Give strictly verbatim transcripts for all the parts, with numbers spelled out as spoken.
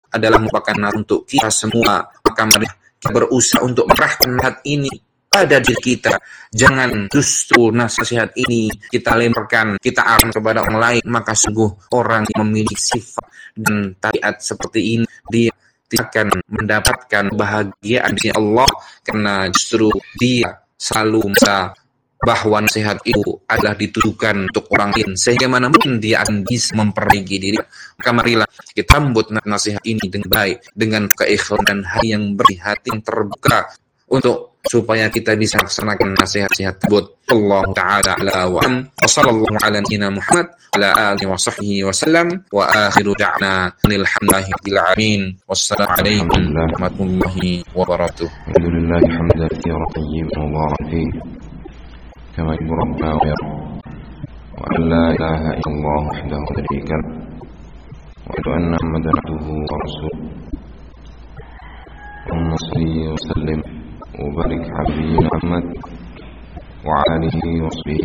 adalah merupakan nasihat untuk kita semua. Maka mari kita berusaha untuk merahkan nasihat ini pada diri kita. Jangan justru nasihat ini kita lemparkan, kita arahkan kepada orang lain. Maka sungguh orang yang memiliki sifat dan tabiat seperti ini, dia akan mendapatkan kebahagiaan di Allah, karena justru dia selalu merasa bahwa nasihat itu adalah ditujukan untuk orang lain, sehingga mana mungkin dia akan bisa memperbaiki diri. Maka marilah kita membuat nasihat ini dengan baik, dengan keikhlasan dan hati yang bersih, hati yang terbuka, untuk supaya kita bisa melaksanakan nasihat-nasihat tersebut. Allah Ta'ala ala wa am wa sallallahu ala nabiyyina Muhammad ala alihi wa sahbihi wa sallam wa akhiru da'na alhamdulillahi rabbil alamin. Wassalamu alaikum warahmatullahi wabarakatuh. Alhamdulillah hamdan katsiran tayyiban mubarakan fihi kama yuhibbu rabbuna wa yarda. Wa an la ilaha illallah wahdahu la sharika lahu wa ashhadu anna Muhammadan abduhu wa rasuluh. Allahumma shalli wa sallim وبارك على محمد وعلى آله وصحبه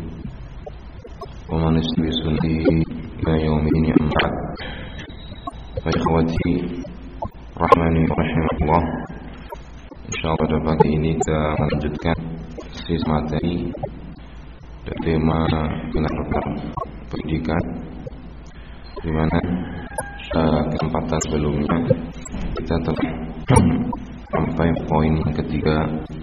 ومن استبع سنته إلى يوم الدين. أما بعد، فإخوتي rahmani rahimahullah, insyaallah pada pagi ini kita lanjutkan sesi materi dan tema penerapan pendidikan, di mana pada kesempatan sebelumnya kita telah sampai poin ketiga.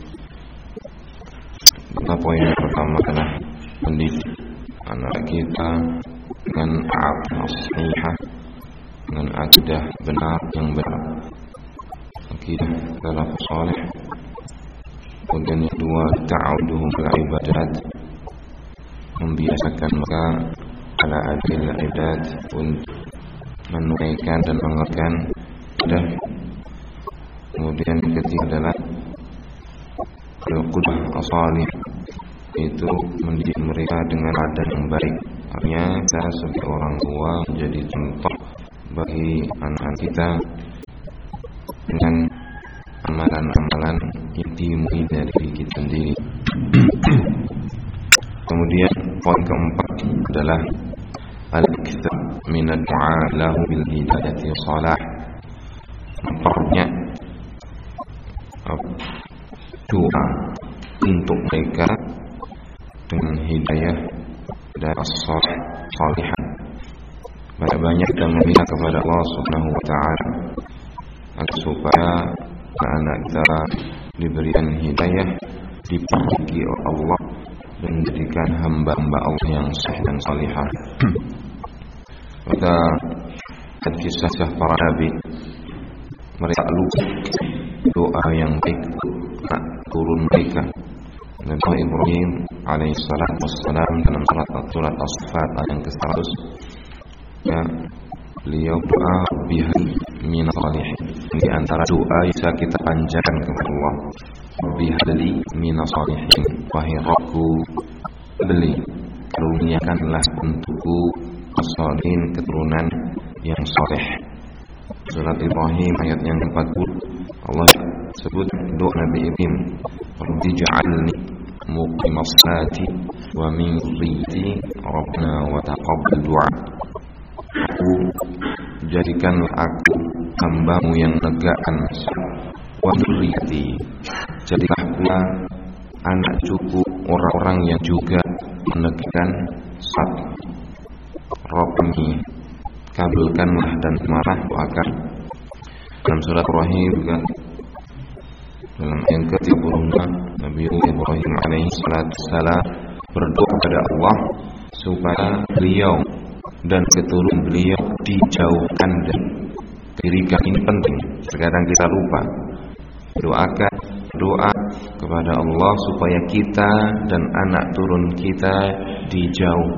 Maka poin yang pertama adalah mendidik anak kita dengan aqidah sahihah, dengan akidah benar yang benar, akidah salafus saleh. Kemudian yang kedua, ta'awuduhum bil ibadat, membiasakan mereka ala adil ibadat untuk menunaikan dan mengerjakan ibadah. Kemudian yang ketiga adalah al-qudwah as-salih, itu mendidik mereka dengan adab yang baik. Artinya kita sebagai orang tua menjadi contoh bagi anak-anak kita dengan amalan-amalan yang dimulai dari diri kita sendiri. Kemudian poin keempat adalah al-iktsar min ad-du'a lahu bil hidayati shalah, memperbanyak doa untuk mereka dengan hidayah dan as-salihah. Banyak-banyak kita meminta kepada Allah Subhanahu wa taala agar supaya anak kita diberikan hidayah, diperbaiki oleh Allah dan menjadikan hamba-hamba Allah yang saleh dan salihah. Maka kisah para nabi, mereka lupa doa yang baik turun mereka. Nabi Ibrahim alaihissalam wassalam dalam surat surat As-Saffat yang ke seratus, ya, beliau doa bihan min salihin. Di antara doa yang bisa kita panjatkan kepada Allah, bihadli min salihin, wahai Rabbku, beli karuniakanlah untukku as-salihin, keturunan yang saleh. Surat Ibrahim ayat yang empat puluh, Allah sebut doa Nabi Ibrahim, Rabbi ja'alni muqimas salati wa min dhurriyyati rabbana wa taqabbal du'a. Aku jadikanlah aku hamba-Mu yang menegakkan wa dhurriyyati, jadilah pula anak cucu orang-orang yang juga menegakkan salat. Rabbani, kabulkanlah dan marah doakan. Dalam surat Ibrahim juga dalam yang ke tiga puluh enam, Nabi Ibrahim alaihi salatu wassalam berdoa kepada Allah supaya beliau dan keturunan beliau dijauhkan dari kesyirikan. Ini penting, sekarang kita lupa. Doakan doa kepada Allah supaya kita dan anak turun kita dijauhkan